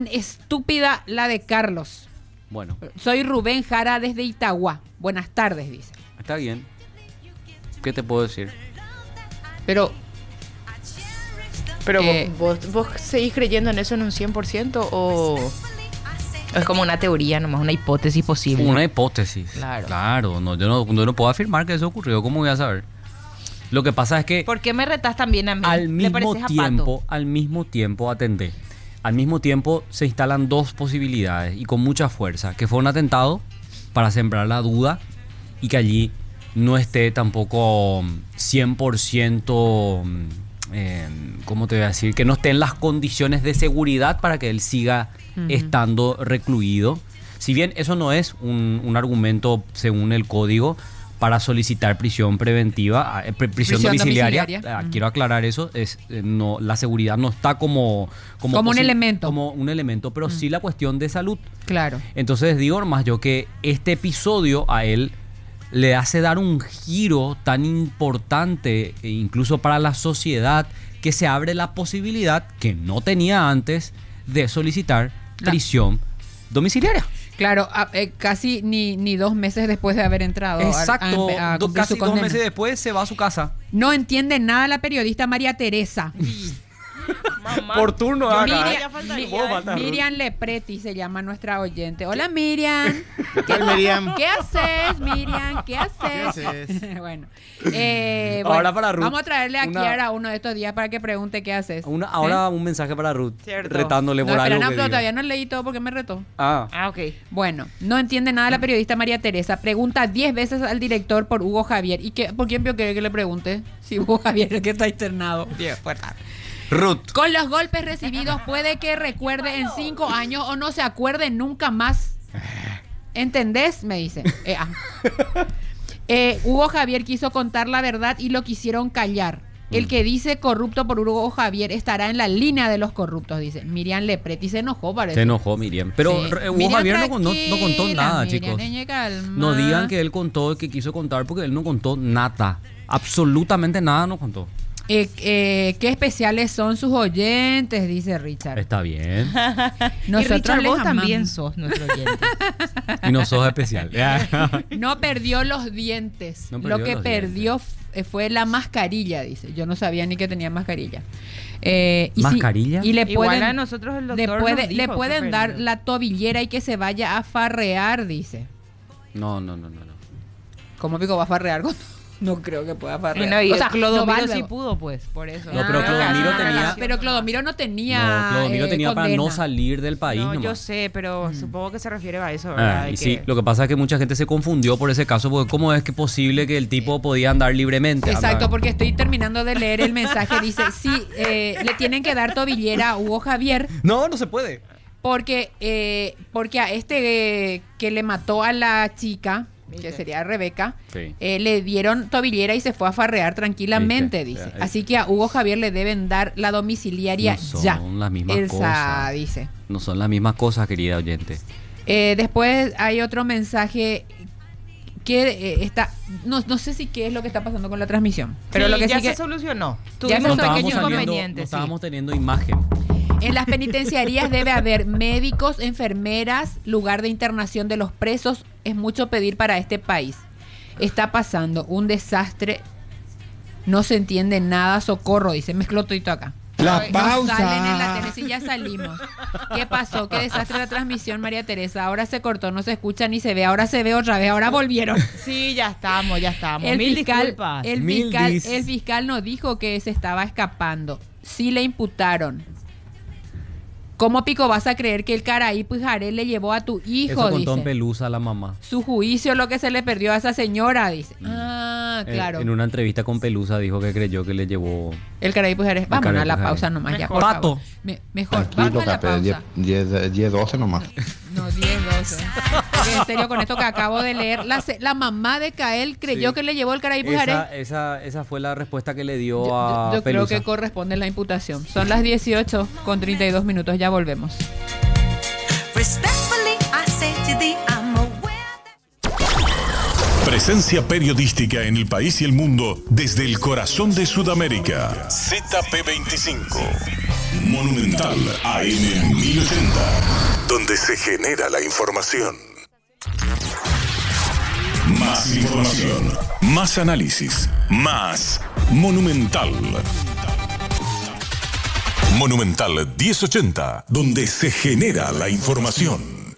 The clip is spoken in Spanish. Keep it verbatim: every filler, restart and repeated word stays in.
Estúpida la de Carlos. Bueno. Soy Rubén Jara desde Itagua. Buenas tardes, dice. Está bien. ¿Qué te puedo decir? Pero... Pero Eh, vos, vos, vos seguís creyendo en eso en un cien por ciento o es como una teoría nomás, una hipótesis posible. Una hipótesis. Claro. Claro. No, yo, no, yo no puedo afirmar que eso ocurrió. ¿Cómo voy a saber? Lo que pasa es que ¿Por qué me retás también a mí? al ¿Le mismo pareces a tiempo, Pato? al mismo tiempo, atendé. Al mismo tiempo se instalan dos posibilidades y con mucha fuerza, que fue un atentado para sembrar la duda y que allí no esté tampoco cien por ciento, eh, ¿cómo te voy a decir? Que no esté en las condiciones de seguridad para que él siga Ujú. estando recluido. Si bien eso no es un, un argumento según el código para solicitar prisión preventiva, eh, prisión, Prisión domiciliaria, domiciliaria. ah, Ujú. quiero aclarar eso, es eh, no, la seguridad no está como Como un posi- elemento. como un elemento, pero sí la cuestión de salud. Claro. Entonces digo más yo que este episodio a él le hace dar un giro tan importante, e incluso para la sociedad, que se abre la posibilidad que no tenía antes de solicitar La- prisión domiciliaria. Claro, a- eh, casi ni, ni dos meses después de haber entrado a- Exacto, a, a do- cumplir casi su dos condena. meses después se va a su casa. No entiende nada la periodista María Teresa. Mamá, Por turno, yo- acá. Miriam, Ya faltaría, Vos ¿eh? faltas, Ruth. Miriam Lepreti se llama nuestra oyente. Hola Miriam. ¿Qué tal, Miriam? ¿Qué haces, Miriam? ¿Qué haces? ¿Qué haces? bueno, eh, Ahora bueno, para Ruth, vamos a traerle a una- Kiara uno de estos días para que pregunte qué haces. Una- ahora ¿Eh? un mensaje para Ruth, Cierto. retándole No, por espera, algo no, que pero diga. todavía no leí todo porque me retó. Ah, Ah, ok. Bueno, no entiende nada la periodista María Teresa. Pregunta diez veces al director por Hugo Javier. ¿Y qué, por quién vio que que le pregunte? Si Hugo Javier es el que está internado. Bien, fue tarde. Ruth. Con los golpes recibidos puede que recuerde en cinco años o no se acuerde nunca más. ¿Entendés? Me dice. Eh, ah. Eh, Hugo Javier quiso contar la verdad y lo quisieron callar. El que dice corrupto por Hugo Javier estará en la línea de los corruptos, dice. Miriam Lepreti se enojó, parece. Se enojó Miriam. Pero Sí. eh, Hugo Miriam, Javier no, no- no contó tranquila, nada, Miriam, chicos. niña, calma. No digan que él contó, que quiso contar, porque él no contó nada. Absolutamente nada no contó. Eh, eh, qué especiales son sus oyentes, dice Richard. Está bien. Y Nosotros Richard, les vos amamos. también sos nuestro oyente. Y no sos especial. No perdió los dientes. No perdió Lo que los perdió f- fue la mascarilla, dice. Yo no sabía ni que tenía mascarilla. Eh, y si- ¿Mascarilla? y le Igual pueden, a nosotros el le, doctor puede- nos le dijo pueden que dar perdió. la tobillera y que se vaya a farrear, dice. No, no, no, no. no. ¿Cómo pico va a farrear? con- No creo que pueda Y farrear. no, y O sea, Clodomiro no va sí luego. pudo, pues, por eso. No, pero Ah, Clodomiro pero- tenía- Pero Clodomiro no tenía. No, Clodomiro eh, tenía para no condena. salir del país. No, yo nomás. sé, pero supongo que se refiere a eso, Ah, ¿verdad? y De sí, que- lo que pasa es que mucha gente se confundió por ese caso, porque ¿cómo es que posible que el tipo podía andar libremente? Exacto, Andar- porque estoy terminando de leer el mensaje. Dice, sí, eh, le tienen que dar tobillera a Hugo Javier No, no se puede. porque, eh, porque a este eh, que le mató a la chica, que ¿Viste? sería Rebeca, Sí. eh, le dieron tobillera y se fue a farrear tranquilamente, ¿Viste? dice. Ya, Así que a Hugo Javier le deben dar la domiciliaria No son ya. las mismas Elsa cosas. dice. No son las mismas cosas, querida oyente. Eh, después hay otro mensaje que eh, está, no, no sé si qué es lo que está pasando con la transmisión, pero Sí, lo que ya sí se que solucionó. Ya Tuvimos se No un solucionó. pequeño estábamos, saliendo- inconveniente, no sí. estábamos teniendo imagen. en las penitenciarías debe haber médicos, enfermeras, lugar de internación de los presos. Es mucho pedir para este país. Está pasando un desastre. No se entiende nada. Socorro, dice. Mezcló todo acá. La No salen en la pausa. tele, sí, ya salimos. ¿Qué pasó? ¿Qué desastre la transmisión, María Teresa? Ahora se cortó, no se escucha ni se ve. Ahora se ve otra vez, ahora volvieron. Sí, ya estamos, ya estamos. El Mil fiscal, disculpas. el, Mil fiscal, dis. el fiscal no dijo que se estaba escapando. Sí le imputaron. ¿Cómo pico vas a creer que el Caraí Pujaré le llevó a tu hijo? Eso contó en Dice. Pelusa a la mamá. Su juicio, lo que se le perdió a esa señora, dice. Ah, En- claro. En, una entrevista con Pelusa dijo que creyó que le llevó. El Caraí Pujaré. Vamos Caraí a la Pujaré. pausa nomás ya. Mejor. por Pato. favor. Me- mejor. Tranquilo, Vamos a la Cape, diez, pausa. diez, diez, doce nomás. No, diez, doce. Porque en serio, con esto que acabo de leer, la, se- la mamá de Cael creyó Sí. que le llevó el Caraí Pujaré. Esa, esa, esa fue la respuesta que le dio Yo, a yo- yo creo Pelusa. que corresponde la imputación. Son las dieciocho con treinta y dos minutos. Ya volvemos. Respectfully, I say to thee, I'm aware. Presencia periodística en el país y el mundo desde el corazón de Sudamérica. Z P veinticinco. Monumental A M mil ochenta, donde se genera la información. Más información, más análisis, más Monumental. Monumental mil ochenta, donde se genera la información.